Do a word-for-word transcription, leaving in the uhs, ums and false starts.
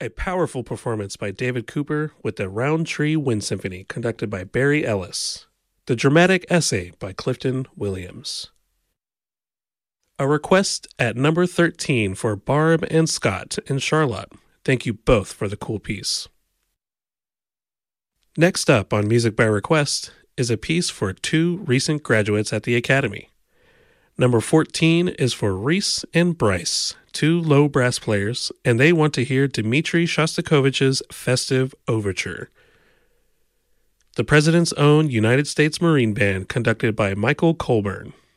A powerful performance by David Cooper with the Roundtree Wind Symphony conducted by Barry Ellis. The Dramatic Essay by Clifton Williams. A request at number thirteen for Barb and Scott and Charlotte. Thank you both for the cool piece. Next up on Music by Request is a piece for two recent graduates at the Academy. Number fourteen is for Reese and Bryce, two low brass players, and they want to hear Dmitri Shostakovich's Festive Overture. The President's Own United States Marine Band conducted by Michael Colburn.